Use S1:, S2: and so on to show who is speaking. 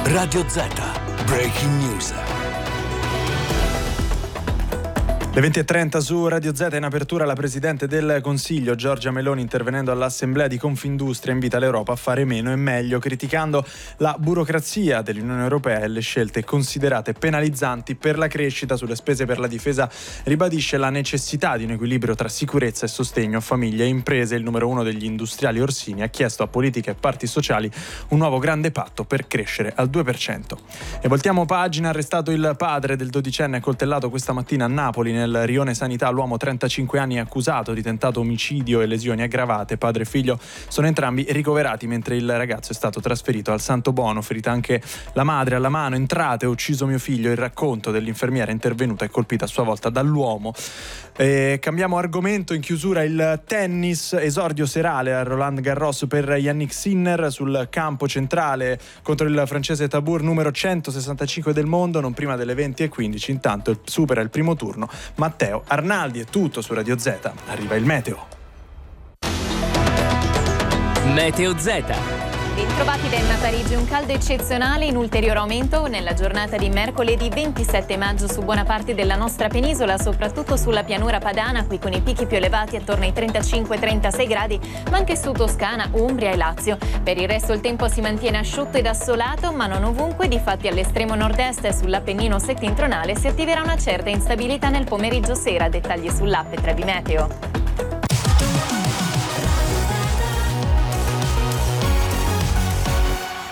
S1: Radio Z, Breaking News.
S2: Le 20:30 su Radio Z. In apertura la Presidente del Consiglio Giorgia Meloni, intervenendo all'Assemblea di Confindustria, invita l'Europa a fare meno e meglio, criticando la burocrazia dell'Unione Europea e le scelte considerate penalizzanti per la crescita. Sulle spese per la difesa ribadisce la necessità di un equilibrio tra sicurezza e sostegno a famiglie e imprese. Il numero uno degli industriali Orsini ha chiesto a politica e parti sociali un nuovo grande patto per crescere al 2%. E voltiamo pagina. Arrestato il padre del 12enne accoltellato questa mattina a Napoli nel rione Sanità. L'uomo, 35 anni, accusato di tentato omicidio e lesioni aggravate. Padre e figlio sono entrambi ricoverati, mentre il ragazzo è stato trasferito al Santo Bono. Ferita anche la madre alla mano. Entrate, ho ucciso mio figlio. Il racconto dell'infermiera intervenuta e colpita a sua volta dall'uomo. Cambiamo argomento. In chiusura il tennis, esordio serale a Roland Garros per Yannick Sinner sul campo centrale contro il francese Tabur, numero 165 del mondo, non prima delle 20:15. Intanto supera il primo turno Matteo Arnaldi. È tutto su Radio Z. Arriva il meteo.
S3: Meteo Z.
S4: Bentrovati da Enna Parigi. Un caldo eccezionale in ulteriore aumento nella giornata di mercoledì 27 maggio su buona parte della nostra penisola, soprattutto sulla pianura padana, qui con i picchi più elevati attorno ai 35-36 gradi, ma anche su Toscana, Umbria e Lazio. Per il resto il tempo si mantiene asciutto ed assolato, ma non ovunque. Difatti all'estremo nord-est e sull'Appennino settentrionale si attiverà una certa instabilità nel pomeriggio sera. Dettagli sull'app Trebi Meteo.